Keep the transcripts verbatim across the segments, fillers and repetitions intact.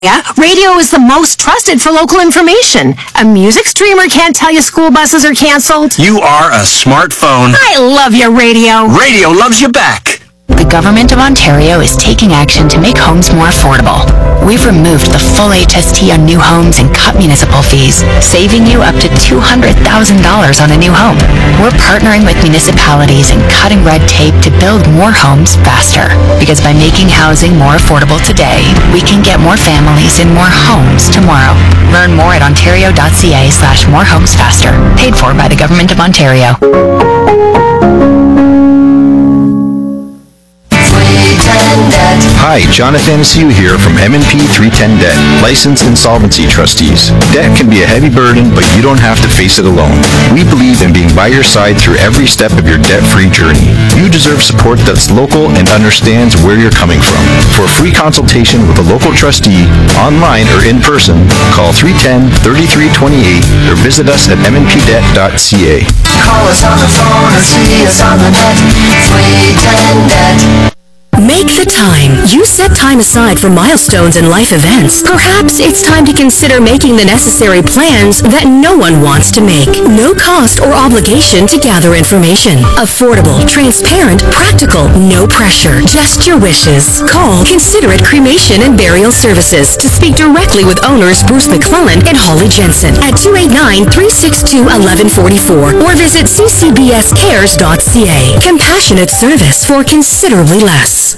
Yeah, radio is the most trusted for local information. A music streamer can't tell you school buses are canceled. You are a smartphone. I love your radio. Radio loves you back. The Government of Ontario is taking action to make homes more affordable. We've removed the full H S T on new homes and cut municipal fees, saving you up to two hundred thousand dollars on a new home. We're partnering with municipalities and cutting red tape to build more homes faster. Because by making housing more affordable today, we can get more families in more homes tomorrow. Learn more at ontario.ca slash more homes faster. Paid for by the Government of Ontario. Hi, John Athanasiou here from M and P three ten Debt, Licensed Insolvency Trustees. Debt can be a heavy burden, but you don't have to face it alone. We believe in being by your side through every step of your debt-free journey. You deserve support that's local and understands where you're coming from. For a free consultation with a local trustee, online or in person, call three one zero, three three two eight or visit us at m n p debt dot c a. Call us on the phone or see us on the net. three ten Debt. Make the time. You set time aside for milestones and life events. Perhaps it's time to consider making the necessary plans that no one wants to make. No cost or obligation to gather information. Affordable, transparent, practical, no pressure. Just your wishes. Call Considerate Cremation and Burial Services to speak directly with owners Bruce McClellan and Holly Jensen at two eight nine, three six two, one one four four or visit c c b s cares dot c a. Compassionate service for considerably less.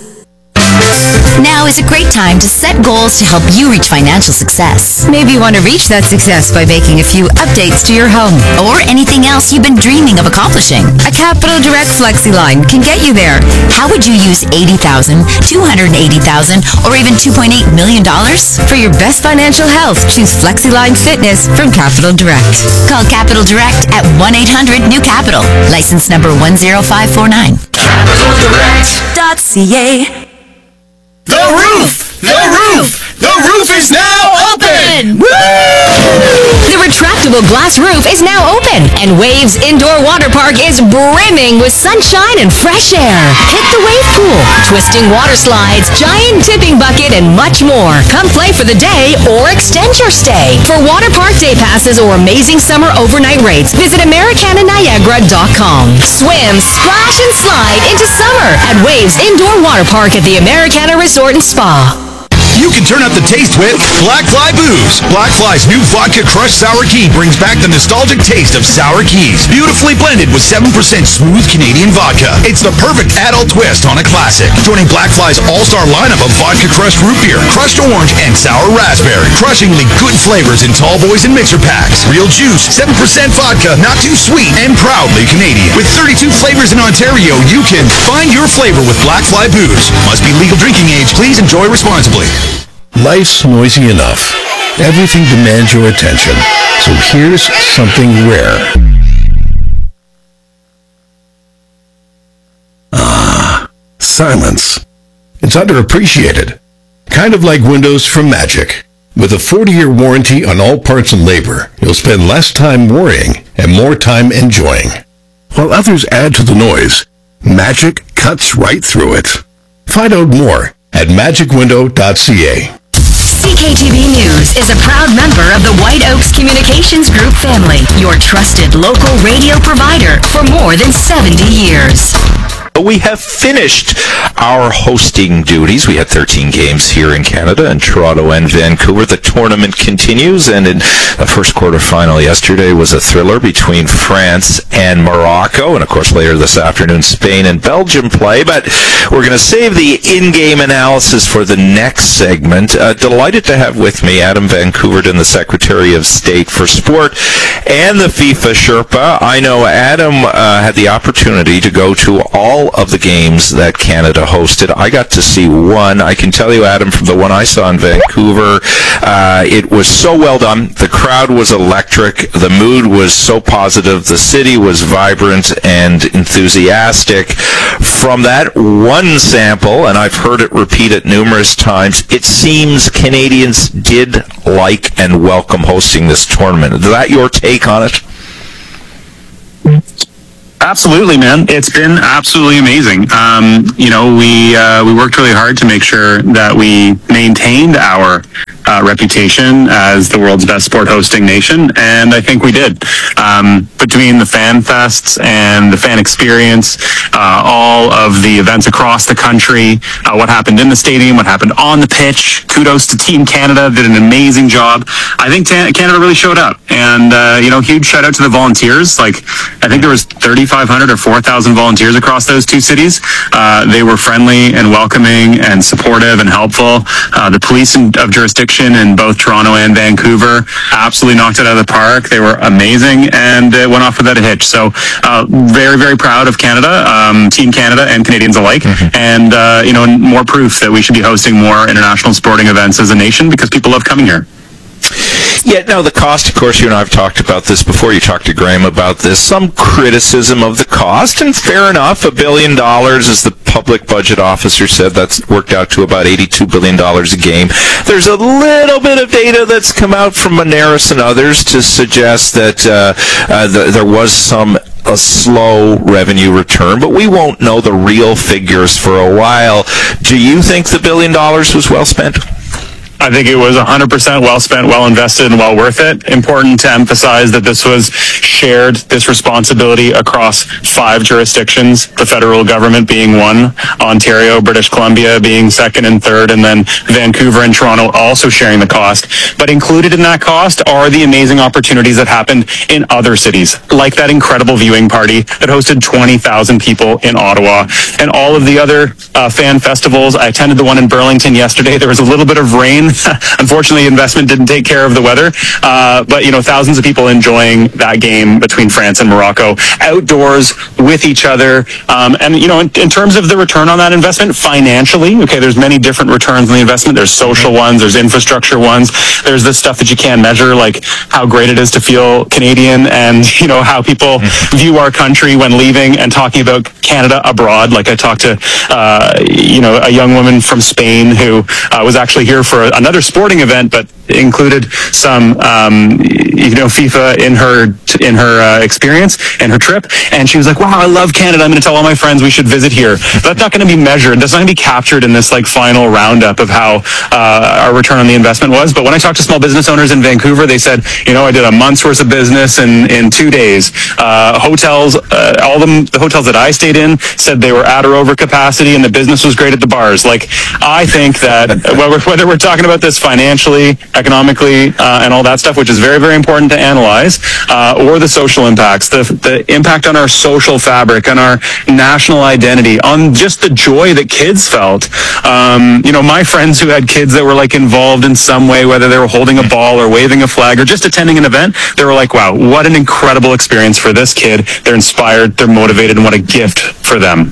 Now is a great time to set goals to help you reach financial success. Maybe you want to reach that success by making a few updates to your home. Or anything else you've been dreaming of accomplishing. A Capital Direct FlexiLine can get you there. How would you use eighty thousand dollars, two hundred eighty thousand dollars, or even two point eight million dollars? For your best financial health, choose FlexiLine Fitness from Capital Direct. Call Capital Direct at one eight hundred new capital. License number one zero five four nine. Capital Direct Dot .ca. The roof! The roof! The roof is now open! Woo! The retractable glass roof is now open, and Waves Indoor Water Park is brimming with sunshine and fresh air. Hit the wave pool, twisting water slides, giant tipping bucket, and much more. Come play for the day or extend your stay. For water park day passes or amazing summer overnight rates, visit americana niagara dot com. Swim, splash, and slide into summer at Waves Indoor Water Park at the Americana Resort and Spa. You can turn up the taste with Black Fly Booze. Black Fly's new vodka crushed sour key brings back the nostalgic taste of sour keys, beautifully blended with seven percent smooth Canadian vodka. It's the perfect adult twist on a classic. Joining Black Fly's all-star lineup of vodka crushed root beer, crushed orange, and sour raspberry. Crushingly good flavors in tall boys and mixer packs. Real juice, seven percent vodka, not too sweet, and proudly Canadian. With thirty-two flavors in Ontario, you can find your flavor with Black Fly Booze. Must be legal drinking age. Please enjoy responsibly. Life's noisy enough. Everything demands your attention. So here's something rare. Ah, silence. It's underappreciated. Kind of like windows from Magic. With a forty-year warranty on all parts and labor, you'll spend less time worrying and more time enjoying. While others add to the noise, Magic cuts right through it. Find out more at magic window dot c a. C K T V News is a proud member of the White Oaks Communications Group family, your trusted local radio provider for more than seventy years. We have finished our hosting duties. We had thirteen games here in Canada, in Toronto and Vancouver. The tournament continues, and in the first quarterfinal yesterday was a thriller between France and Morocco, and of course later this afternoon Spain and Belgium play. But we're going to save the in-game analysis for the next segment. Uh, delighted to have with me Adam Van Koeverden, the Secretary of State for Sport and the FIFA Sherpa. I know Adam uh, had the opportunity to go to all of the games that Canada hosted. I got to see one. I can tell you, Adam, from the one I saw in Vancouver, uh, it was so well done. The crowd was electric. The mood was so positive. The city was vibrant and enthusiastic. From that one sample, and I've heard it repeated numerous times, it seems Canadians did like and welcome hosting this tournament. Is that your take on it? Absolutely, man. It's been absolutely amazing. Um, you know, we uh, we worked really hard to make sure that we maintained our uh, reputation as the world's best sport hosting nation, and I think we did. Um, between the fan fests and the fan experience, uh, all of the events across the country, uh, what happened in the stadium, what happened on the pitch, kudos to Team Canada, did an amazing job. I think ta- Canada really showed up, and, uh, you know, huge shout out to the volunteers. Like, I think there was thirty-five hundred or four thousand volunteers across those two cities. Uh, they were friendly and welcoming and supportive and helpful. Uh, the police in, of jurisdiction in both Toronto and Vancouver absolutely knocked it out of the park. They were amazing, and it went off without a hitch. So uh, very, very proud of Canada, um, Team Canada and Canadians alike. Mm-hmm. And, uh, you know, more proof that we should be hosting more international sporting events as a nation because people love coming here. Yeah, now the cost, of course, you and I have talked about this before. You talked to Graham about this. Some criticism of the cost, and fair enough, a billion dollars, as the public budget officer said, that's worked out to about eighty-two billion dollars a game. There's a little bit of data that's come out from Moneris and others to suggest that uh, uh, th- there was some a slow revenue return, but we won't know the real figures for a while. Do you think the billion dollars was well spent? I think it was one hundred percent well spent, well invested, and well worth it. Important to emphasize that this was shared, this responsibility across five jurisdictions, the federal government being one, Ontario, British Columbia being second and third, and then Vancouver and Toronto also sharing the cost. But included in that cost are the amazing opportunities that happened in other cities, like that incredible viewing party that hosted twenty thousand people in Ottawa, and all of the other uh, fan festivals. I attended the one in Burlington yesterday. There was a little bit of rain. Unfortunately, investment didn't take care of the weather, uh, but, you know, thousands of people enjoying that game between France and Morocco, outdoors with each other. Um, and, you know, in, in terms of the return on that investment, financially, okay, there's many different returns on the investment. There's social ones, there's infrastructure ones, there's the stuff that you can't measure, like how great it is to feel Canadian and, you know, how people view our country when leaving and talking about Canada abroad. Like I talked to, uh, you know, a young woman from Spain who uh, was actually here for a another sporting event, but included some, um, you know, FIFA in her in her uh, experience and her trip. And she was like, "Wow, I love Canada. I'm going to tell all my friends we should visit here." That's not going to be measured. That's not going to be captured in this like final roundup of how uh, our return on the investment was. But when I talked to small business owners in Vancouver, they said, "You know, I did a month's worth of business in in two days." Uh, hotels, uh, all them the hotels that I stayed in said they were at or over capacity, and the business was great at the bars. Like, I think that whether, whether we're talking about this financially, economically, uh, and all that stuff, which is very, very important to analyze, uh, or the social impacts, the the impact on our social fabric, on our national identity, on just the joy that kids felt. Um, you know, my friends who had kids that were like involved in some way, whether they were holding a ball or waving a flag or just attending an event, they were like, "Wow, what an incredible experience for this kid. They're inspired, they're motivated, and what a gift for them."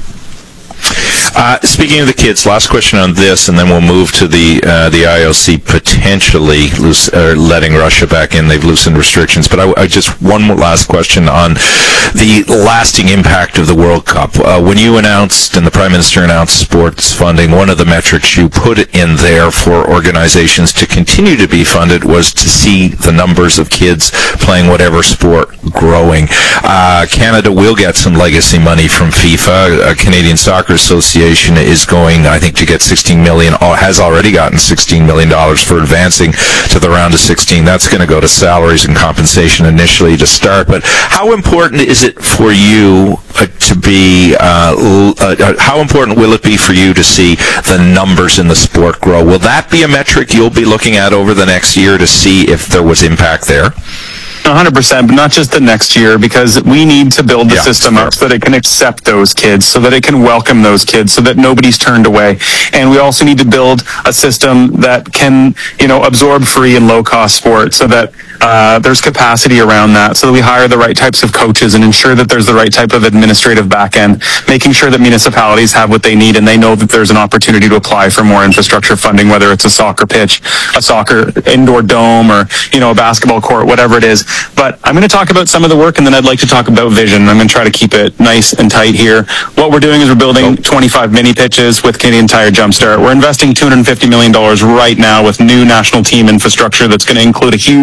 Uh, speaking of the kids, last question on this, and then we'll move to the uh, the I O C potentially loose, uh, letting Russia back in. They've loosened restrictions, but I, I just one more last question on the lasting impact of the World Cup. Uh, when you announced and the Prime Minister announced sports funding, one of the metrics you put in there for organizations to continue to be funded was to see the numbers of kids playing whatever sport growing. Uh, Canada will get some legacy money from FIFA. Uh, Canadian Soccer Association is going, I think, to get sixteen million dollars, has already gotten sixteen million dollars for advancing to the round of sixteen. That's going to go to salaries and compensation initially to start. But how important is it for you uh, to be, uh, uh, how important will it be for you to see the numbers in the sport grow? Will that be a metric you'll be looking at over the next year to see if there was impact there? one hundred percent, but not just the next year, because we need to build the yeah, system up so that it can accept those kids, so that it can welcome those kids, so that nobody's turned away. And we also need to build a system that can, you know, absorb free and low-cost sport, so that uh, there's capacity around that, so that we hire the right types of coaches and ensure that there's the right type of administrative back end, making sure that municipalities have what they need and they know that there's an opportunity to apply for more infrastructure funding, whether it's a soccer pitch, a soccer indoor dome, or, you know, a basketball court, whatever it is. But I'm going to talk about some of the work, and then I'd like to talk about vision. I'm going to try to keep it nice and tight here. What we're doing is we're building twenty-five mini pitches with Canadian Tire Jumpstart. We're investing two hundred fifty million dollars right now with new national team infrastructure that's going to include a huge community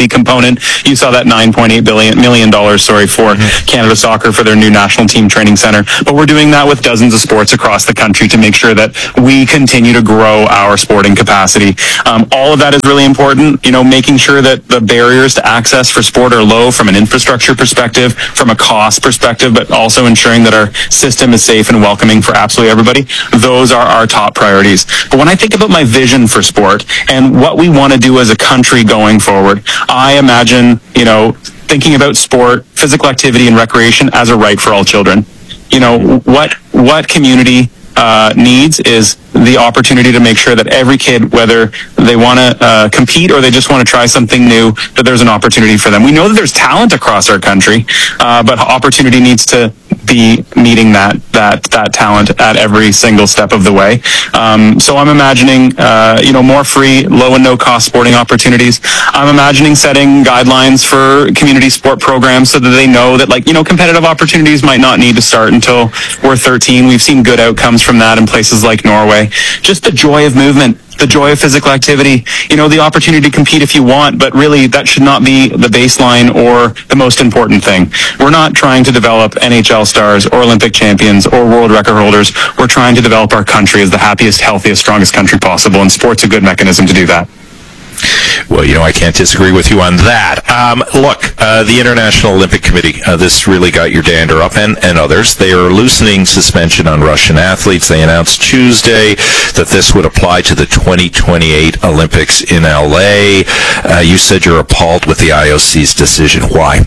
community component. You saw that nine point eight million dollars, sorry, for mm-hmm. Canada Soccer for their new national team training center. But we're doing that with dozens of sports across the country to make sure that we continue to grow our sporting capacity. Um, all of that is really important, you know, making sure that the barriers to access for sport are low from an infrastructure perspective, from a cost perspective, but also ensuring that our system is safe and welcoming for absolutely everybody. Those are our top priorities. But when I think about my vision for sport and what we want to do as a country going forward, I imagine, you know, thinking about sport, physical activity, and recreation as a right for all children. You know, what what community uh, needs is the opportunity to make sure that every kid, whether they want to uh, compete or they just want to try something new, that there's an opportunity for them. We know that there's talent across our country, uh, but opportunity needs to be meeting that that that talent at every single step of the way. Um, so I'm imagining, uh, you know, more free, low and no cost sporting opportunities. I'm imagining setting guidelines for community sport programs so that they know that, like, you know, competitive opportunities might not need to start until we're thirteen. We've seen good outcomes from that in places like Norway. Just the joy of movement, the joy of physical activity, you know, the opportunity to compete if you want, but really that should not be the baseline or the most important thing. We're not trying to develop N H L stars or Olympic champions or world record holders. We're trying to develop our country as the happiest, healthiest, strongest country possible, and sport's a good mechanism to do that. Well, you know, I can't disagree with you on that. Um, look, uh, the International Olympic Committee, uh, this really got your dander up, and, and others. They are loosening suspension on Russian athletes. They announced Tuesday that this would apply to the twenty twenty-eight Olympics in L A. Uh, you said you're appalled with the I O C's decision. Why?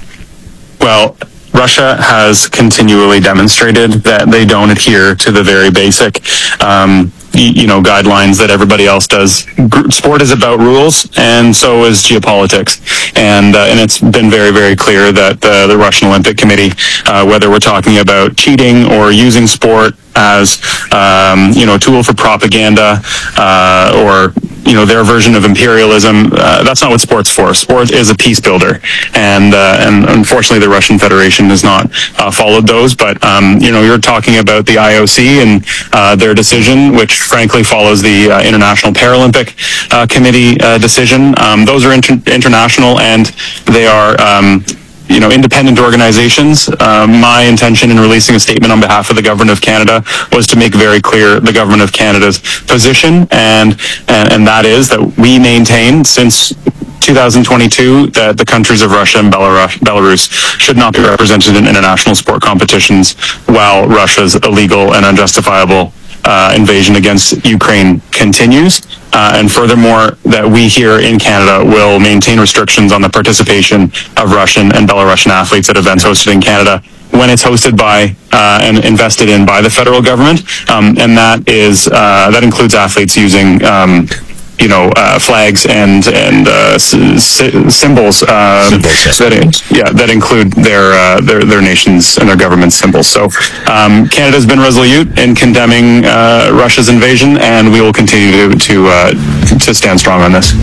Well, Russia has continually demonstrated that they don't adhere to the very basic um, you know, guidelines that everybody else does. Sport is about rules, and so is geopolitics. And uh, and it's been very, very clear that uh, the Russian Olympic Committee, uh, whether we're talking about cheating or using sport as, um, you know, a tool for propaganda, uh, or, you know, their version of imperialism, uh, that's not what sport's for. Sport is a peace builder. And, uh, and unfortunately, the Russian Federation has not uh, followed those. But, um, you know, you're talking about the I O C and uh, their decision, which frankly follows the uh, International Paralympic uh, Committee uh, decision. Um, those are inter- international, and they are, um, you know, independent organizations. Uh, my intention in releasing a statement on behalf of the Government of Canada was to make very clear the Government of Canada's position, and and, and that is that we maintain since two thousand twenty-two that the countries of Russia and Belarus, Belarus should not be represented in international sport competitions while Russia's illegal and unjustifiable Uh, invasion against Ukraine continues. Uh, and furthermore, that we here in Canada will maintain restrictions on the participation of Russian and Belarusian athletes at events hosted in Canada when it's hosted by uh, and invested in by the federal government. Um, and that is uh, that includes athletes using um, you know, uh, flags and and uh, s- symbols, uh, symbols that yeah that include their uh, their their nations and their government symbols. So um, Canada's been resolute in condemning uh, Russia's invasion, and we will continue to to, uh, to stand strong on this.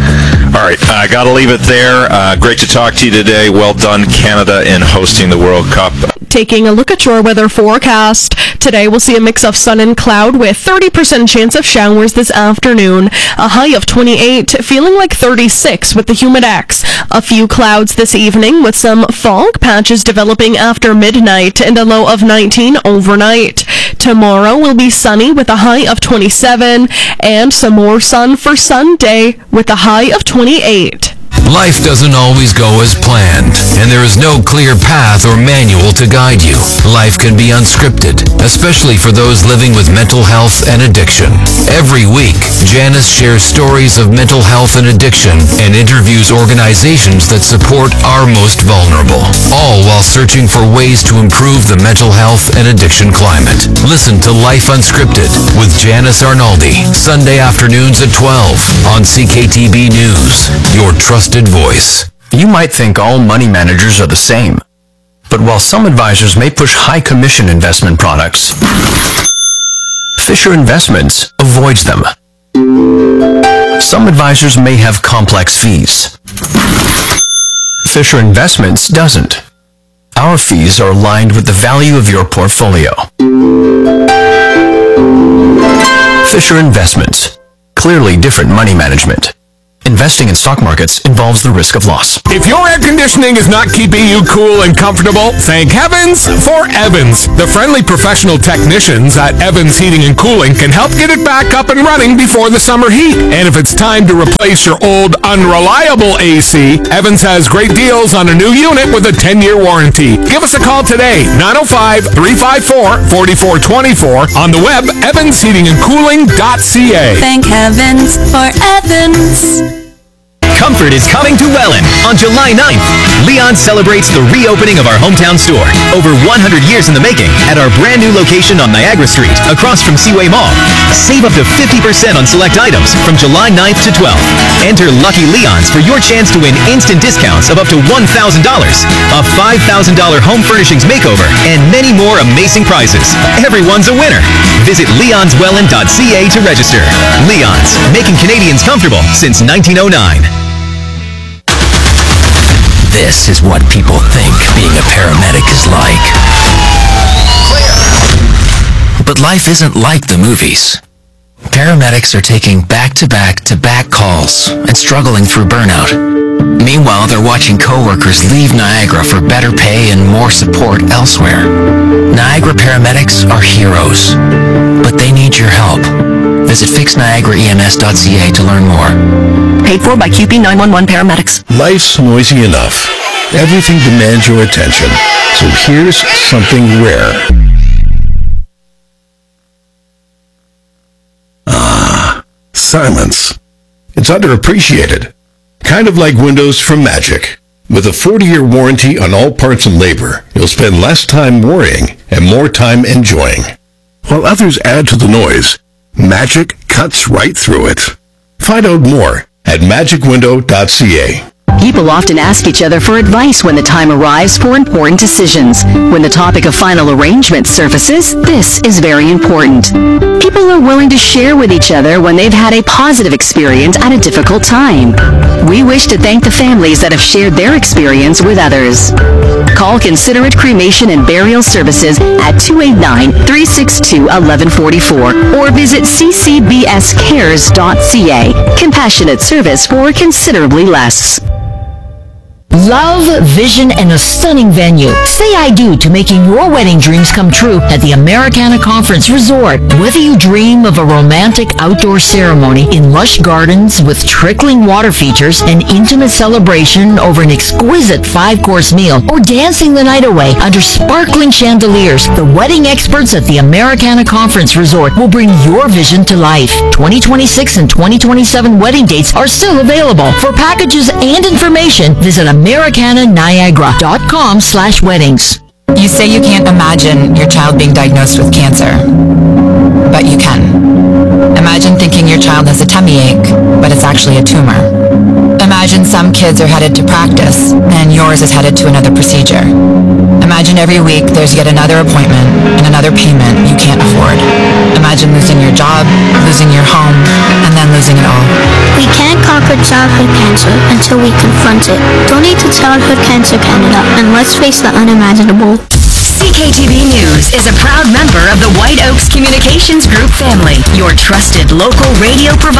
All right, I uh, got to leave it there. Uh, great to talk to you today. Well done, Canada, in hosting the World Cup. Taking a look at your weather forecast. Today we'll see a mix of sun and cloud with thirty percent chance of showers this afternoon. A high of twenty-eight, feeling like thirty-six with the humid X. A few clouds this evening with some fog patches developing after midnight and a low of nineteen overnight. Tomorrow will be sunny with a high of twenty-seven and some more sun for Sunday with a high of twenty-eight. Life doesn't always go as planned, and there is no clear path or manual to guide you. Life can be unscripted, especially for those living with mental health and addiction. Every week, Janice shares stories of mental health and addiction and interviews organizations that support our most vulnerable, all while searching for ways to improve the mental health and addiction climate. Listen to Life Unscripted with Janice Arnaldi, Sunday afternoons at twelve on C K T B News, your trusted voice. You might think all money managers are the same, but while some advisors may push high commission investment products, Fisher Investments avoids them. Some advisors may have complex fees. Fisher Investments doesn't. Our fees are aligned with the value of your portfolio. Fisher Investments. Clearly different money management. Investing in stock markets involves the risk of loss. If your air conditioning is not keeping you cool and comfortable, thank heavens for Evans. The friendly professional technicians at Evans Heating and Cooling can help get it back up and running before the summer heat. And if it's time to replace your old unreliable A C, Evans has great deals on a new unit with a ten-year warranty. Give us a call today, nine oh five, three five four, four four two four, on the web, evans heating and cooling dot c a. Thank heavens for Evans. Comfort is coming to Welland on July ninth. Leon celebrates the reopening of our hometown store, over one hundred years in the making, at our brand new location on Niagara Street, across from Seaway Mall. Save up to fifty percent on select items from July ninth to twelfth. Enter Lucky Leons for your chance to win instant discounts of up to one thousand dollars, a five thousand dollars home furnishings makeover, and many more amazing prizes. Everyone's a winner. Visit leons welland dot c a to register. Leons, making Canadians comfortable since nineteen oh nine. This is what people think being a paramedic is like. But life isn't like the movies. Paramedics are taking back-to-back-to-back calls and struggling through burnout. Meanwhile, they're watching coworkers leave Niagara for better pay and more support elsewhere. Niagara paramedics are heroes, but they need your help. Visit fix niagara e m s dot c a to learn more. Paid for by Q P nine one one Paramedics. Life's noisy enough. Everything demands your attention. So here's something rare. Ah, silence. It's underappreciated. Kind of like windows from Magic. With a forty-year warranty on all parts and labor, you'll spend less time worrying and more time enjoying. While others add to the noise, Magic cuts right through it. Find out more at magic window dot c a. People often ask each other for advice when the time arrives for important decisions. When the topic of final arrangement surfaces, this is very important. People are willing to share with each other when they've had a positive experience at a difficult time. We wish to thank the families that have shared their experience with others. Call Considerate Cremation and Burial Services at two eight nine, three six two, one one four four or visit c c b s cares dot c a. Compassionate service for considerably less. Love, vision, and a stunning venue. Say I do to making your wedding dreams come true at the Americana Conference Resort. Whether you dream of a romantic outdoor ceremony in lush gardens with trickling water features, an intimate celebration over an exquisite five-course meal, or dancing the night away under sparkling chandeliers, the wedding experts at the Americana Conference Resort will bring your vision to life. twenty twenty-six and twenty twenty-seven wedding dates are still available. For packages and information, visit americana niagara dot com slash weddings. You say you can't imagine your child being diagnosed with cancer, but you can. Imagine thinking your child has a tummy ache, but it's actually a tumor. Imagine some kids are headed to practice, and yours is headed to another procedure. Imagine every week there's yet another appointment and another payment you can't afford. Imagine losing your job, losing your home, and then losing it all. We can't conquer childhood cancer until we confront it. Donate to Childhood Cancer Canada, and let's face the unimaginable. C K T V News is a proud member of the White Oaks Communications Group family, your trusted local radio provider.